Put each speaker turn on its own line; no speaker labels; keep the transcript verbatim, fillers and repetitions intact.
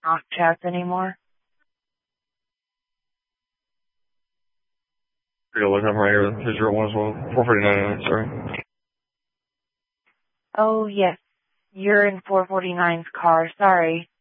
not chats anymore?
Yeah, look, I'm right here. Here's your one as well. four forty-nine, sorry.
Oh, yes. You're in four forty-nine's car. Sorry.